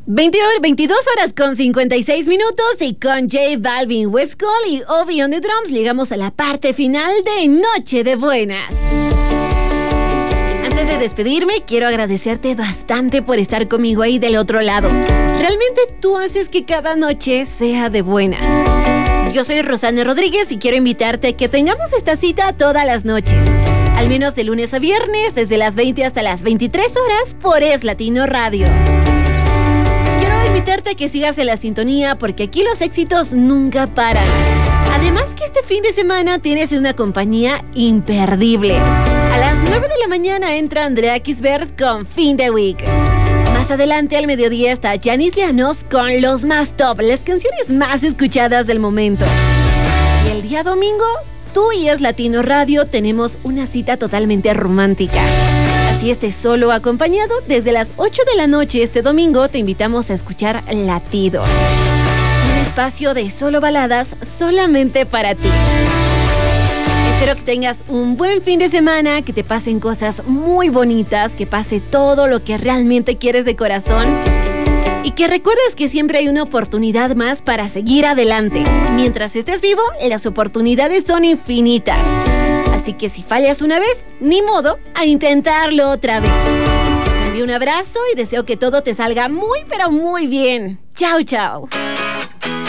22 horas con 56 minutos y con J Balvin, West Cole y Obi on the Drums llegamos a la parte final de Noche de Buenas. Antes de despedirme, quiero agradecerte bastante por estar conmigo ahí del otro lado. Realmente tú haces que cada noche sea de buenas. Yo soy Rosana Rodríguez y quiero invitarte a que tengamos esta cita todas las noches. Al menos de lunes a viernes, desde las 20 hasta las 23 horas por Es Latino Radio. Quiero invitarte a que sigas en la sintonía porque aquí los éxitos nunca paran. Además que este fin de semana tienes una compañía imperdible. A las 9 de la mañana entra Andrea Kisbert con Fin de Week. Más adelante al mediodía está Yanis Llanos con los más top, las canciones más escuchadas del momento. Y el día domingo, tú y Es Latino Radio tenemos una cita totalmente romántica. Así estés solo o acompañado, desde las 8 de la noche este domingo te invitamos a escuchar Latido. Un espacio de solo baladas solamente para ti. Espero que tengas un buen fin de semana, que te pasen cosas muy bonitas, que pase todo lo que realmente quieres de corazón y que recuerdes que siempre hay una oportunidad más para seguir adelante. Mientras estés vivo, las oportunidades son infinitas. Así que si fallas una vez, ni modo, a intentarlo otra vez. Te envío un abrazo y deseo que todo te salga muy pero muy bien. Chao, chao.